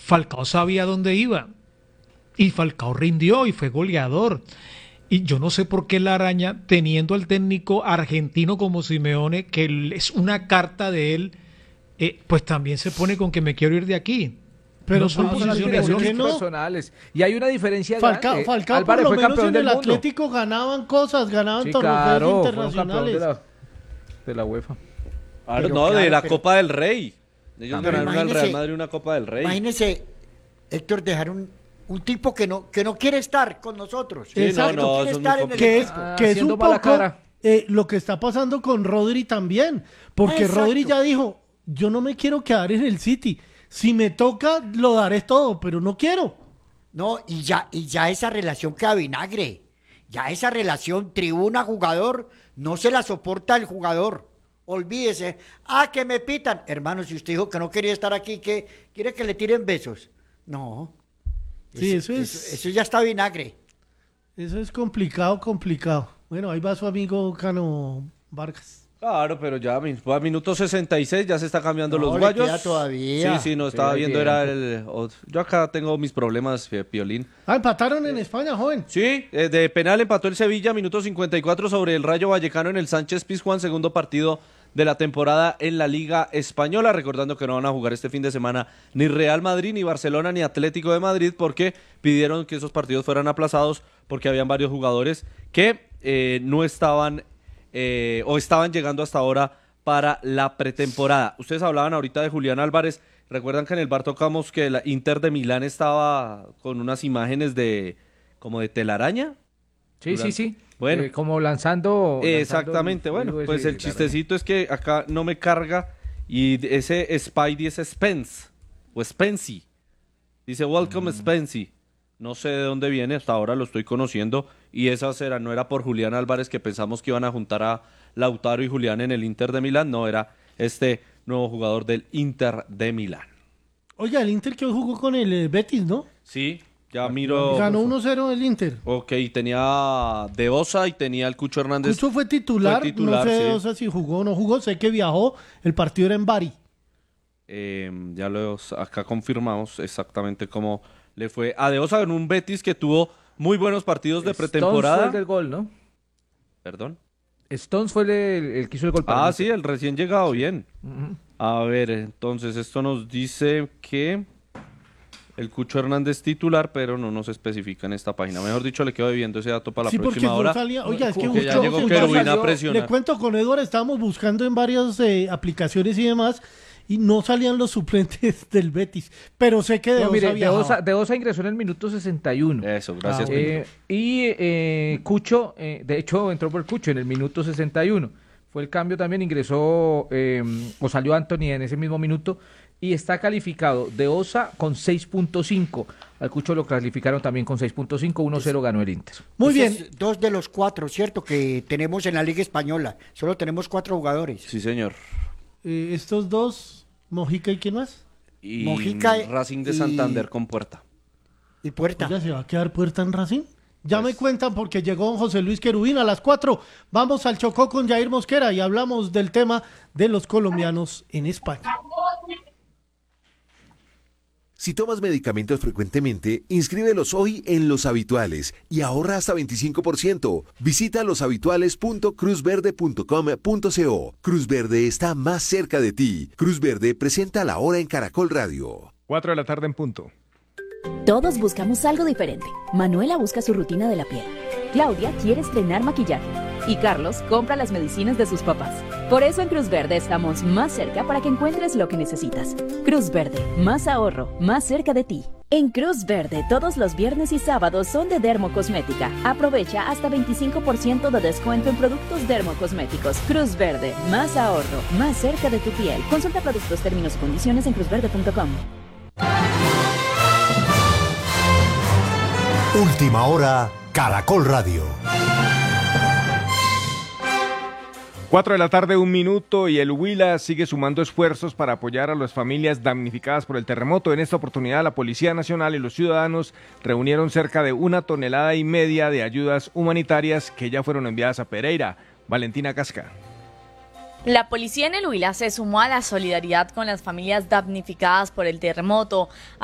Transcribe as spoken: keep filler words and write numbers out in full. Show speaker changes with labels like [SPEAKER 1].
[SPEAKER 1] Falcao sabía dónde iba. Y Falcao rindió y fue goleador. Y yo no sé por qué la Araña, teniendo al técnico argentino como Simeone, que es una carta de él, eh, pues también se pone con que me quiero ir de aquí.
[SPEAKER 2] Pero
[SPEAKER 1] no son
[SPEAKER 2] no, son
[SPEAKER 1] posiciones
[SPEAKER 2] aspiraciones
[SPEAKER 1] no?
[SPEAKER 2] personales. Y hay una diferencia
[SPEAKER 3] Falcao,
[SPEAKER 2] grande.
[SPEAKER 3] Falcao
[SPEAKER 2] Álvarez
[SPEAKER 3] por lo
[SPEAKER 2] fue
[SPEAKER 3] menos
[SPEAKER 2] campeón
[SPEAKER 3] en
[SPEAKER 2] del
[SPEAKER 3] el
[SPEAKER 2] mundo.
[SPEAKER 3] Atlético ganaban cosas, ganaban
[SPEAKER 2] Sí,
[SPEAKER 3] torneos
[SPEAKER 2] claro, fueron
[SPEAKER 3] internacionales.
[SPEAKER 2] campeón de la, de la UEFA.
[SPEAKER 4] Claro,
[SPEAKER 5] Pero
[SPEAKER 4] no,
[SPEAKER 5] claro,
[SPEAKER 4] de la
[SPEAKER 5] pero-
[SPEAKER 4] Copa del Rey. Ellos
[SPEAKER 5] Pero
[SPEAKER 4] ganaron al Real
[SPEAKER 5] imagínese-
[SPEAKER 4] Madrid una Copa del Rey.
[SPEAKER 5] Imagínese, Héctor, dejar un, un tipo que no, que no quiere estar con nosotros.
[SPEAKER 4] Sí,
[SPEAKER 3] Exacto.
[SPEAKER 4] no, no,
[SPEAKER 5] quiere
[SPEAKER 4] eso es
[SPEAKER 5] estar
[SPEAKER 4] muy
[SPEAKER 5] en el
[SPEAKER 3] Que es,
[SPEAKER 5] equipo.
[SPEAKER 2] Ah,
[SPEAKER 3] que es
[SPEAKER 2] haciendo
[SPEAKER 3] un
[SPEAKER 2] mala
[SPEAKER 3] poco
[SPEAKER 2] cara.
[SPEAKER 3] eh, lo que está pasando con Rodri también. Porque
[SPEAKER 5] Exacto.
[SPEAKER 3] Rodri ya dijo, yo no me quiero quedar en el City. Si me toca, lo daré todo, pero no quiero.
[SPEAKER 5] No, y ya, y ya esa relación queda vinagre. Ya esa relación tribuna-jugador no se la soporta el jugador. Olvídese. Ah, que me pitan. Hermano, si usted dijo que no quería estar aquí, ¿qué? ¿Quiere que le tiren besos? No.
[SPEAKER 3] Sí, eso es-
[SPEAKER 5] Eso, eso ya está vinagre.
[SPEAKER 3] Eso es complicado, complicado. Bueno, ahí va su amigo Cano Vargas.
[SPEAKER 4] Claro, pero ya min- fue a minuto sesenta y seis ya se está cambiando
[SPEAKER 5] No,
[SPEAKER 4] los
[SPEAKER 5] le
[SPEAKER 4] guayos.
[SPEAKER 5] queda todavía.
[SPEAKER 4] Sí, sí, no, estaba
[SPEAKER 2] Queda
[SPEAKER 4] viendo, era el... o- Yo acá tengo mis problemas, eh, Piolín.
[SPEAKER 3] Ah, empataron en España, joven.
[SPEAKER 4] Sí, eh, de penal empató el Sevilla, minuto cincuenta y cuatro sobre el Rayo Vallecano en el Sánchez Pizjuán, segundo partido de la temporada en la Liga Española, recordando que no van a jugar este fin de semana ni Real Madrid, ni Barcelona, ni Atlético de Madrid, porque pidieron que esos partidos fueran aplazados, porque habían varios jugadores que eh, no estaban eh, o estaban llegando hasta ahora para la pretemporada. Ustedes hablaban ahorita de Julián Álvarez, recuerdan que en el bar tocamos que la Inter de Milán estaba con unas imágenes de como de telaraña.
[SPEAKER 2] Sí, sí, sí.
[SPEAKER 4] Bueno.
[SPEAKER 2] Eh, como lanzando.
[SPEAKER 4] Exactamente,
[SPEAKER 2] lanzando el
[SPEAKER 4] bueno,
[SPEAKER 2] fluido
[SPEAKER 4] pues
[SPEAKER 2] ese
[SPEAKER 4] el
[SPEAKER 2] de la
[SPEAKER 4] chistecito es que acá no me carga y ese Spidey es Spence o Spency. Dice Welcome Spency. No sé de dónde viene, hasta ahora lo estoy conociendo y esa será, no era por Julián Álvarez que pensamos que iban a juntar a Lautaro y Julián en el Inter de Milán, no, era este nuevo jugador del Inter de Milán.
[SPEAKER 3] Oiga, el Inter que hoy jugó con el eh, Betis, ¿no?
[SPEAKER 4] Sí, ya miro.
[SPEAKER 3] Ganó uno cero el Inter.
[SPEAKER 4] Ok, tenía De Osa y tenía el Cucho Hernández.
[SPEAKER 3] Cucho fue titular,
[SPEAKER 4] Fue titular,
[SPEAKER 3] no sé,
[SPEAKER 4] sí.
[SPEAKER 3] o sea, si jugó o no jugó, sé que viajó, el partido era en Bari.
[SPEAKER 4] Eh, ya lo acá confirmamos exactamente cómo le fue a De Osa en un Betis que tuvo muy buenos partidos de
[SPEAKER 2] Stones
[SPEAKER 4] pretemporada.
[SPEAKER 2] fue el del gol, ¿no?
[SPEAKER 4] Perdón.
[SPEAKER 2] Stones fue el, el que hizo el gol para
[SPEAKER 4] Ah,
[SPEAKER 2] el
[SPEAKER 4] sí, el recién llegado, bien.
[SPEAKER 2] Ujú.
[SPEAKER 4] A ver, entonces esto nos dice que el Cucho Hernández titular, pero no nos especifica en esta página. Mejor dicho, le quedo debiendo ese dato para la
[SPEAKER 3] Sí, porque
[SPEAKER 4] próxima
[SPEAKER 3] no
[SPEAKER 4] hora.
[SPEAKER 3] salía. Oiga, es que,
[SPEAKER 4] Que ya
[SPEAKER 3] buscó-
[SPEAKER 4] llegó
[SPEAKER 3] en
[SPEAKER 4] Querubín
[SPEAKER 3] varias-
[SPEAKER 4] a
[SPEAKER 2] salió-
[SPEAKER 4] presionar.
[SPEAKER 3] Le cuento con Edward, estábamos buscando en varias eh, aplicaciones y demás, y no salían los suplentes del Betis, pero sé que de
[SPEAKER 2] No, mire,
[SPEAKER 3] Osa
[SPEAKER 2] de
[SPEAKER 3] viajaba.
[SPEAKER 2] Osa, de Osa ingresó en el minuto sesenta y uno.
[SPEAKER 4] Eso, gracias.
[SPEAKER 3] Ah,
[SPEAKER 4] Pinto.
[SPEAKER 2] Eh, y eh, Cucho, eh, de hecho, entró por Cucho en el minuto sesenta y uno. Fue el cambio también, ingresó eh, o salió Anthony en ese mismo minuto y está calificado de Osa con seis punto cinco. Al Cucho lo calificaron también con seis punto cinco, uno cero ganó el Inter.
[SPEAKER 3] Muy bien,
[SPEAKER 5] Esos Dos de los cuatro, ¿cierto? Que tenemos en la Liga Española. Solo tenemos cuatro jugadores.
[SPEAKER 4] Sí, señor.
[SPEAKER 3] eh, estos dos, Mojica y quién más.
[SPEAKER 4] Y
[SPEAKER 5] Mojica
[SPEAKER 4] Racing de
[SPEAKER 5] y-
[SPEAKER 4] Santander con Puerta.
[SPEAKER 5] Y Puerta.
[SPEAKER 3] Oiga, ¿se va a quedar Puerta en Racing? Ya
[SPEAKER 4] Pues-
[SPEAKER 3] me cuentan porque llegó don José Luis Querubín a las cuatro. Vamos al Chocó con Jair Mosquera y hablamos del tema de los colombianos en España.
[SPEAKER 6] Si tomas medicamentos frecuentemente, inscríbelos hoy en Los Habituales y ahorra hasta veinticinco por ciento. Visita loshabituales punto cruz verde punto com punto co. Cruz Verde está más cerca de ti. Cruz Verde presenta la hora en Caracol Radio.
[SPEAKER 7] Cuatro de la tarde en punto.
[SPEAKER 8] Todos buscamos algo diferente. Manuela busca su rutina de la piel. Claudia quiere estrenar maquillaje. Y Carlos compra las medicinas de sus papás. Por eso en Cruz Verde estamos más cerca para que encuentres lo que necesitas. Cruz Verde, más ahorro, más cerca de ti. En Cruz Verde, todos los viernes y sábados son de Dermocosmética. Aprovecha hasta veinticinco por ciento de descuento en productos dermocosméticos. Cruz Verde, más ahorro, más cerca de tu piel. Consulta productos, términos y condiciones en cruz verde punto com.
[SPEAKER 9] Última hora, Caracol Radio.
[SPEAKER 7] Cuatro de la tarde, un minuto, y el Huila sigue sumando esfuerzos para apoyar a las familias damnificadas por el terremoto. En esta oportunidad, la Policía Nacional y los ciudadanos reunieron cerca de una tonelada y media de ayudas humanitarias que ya fueron enviadas a Pereira. Valentina Casca.
[SPEAKER 10] La policía en el Huila se sumó a la solidaridad con las familias damnificadas por el terremoto.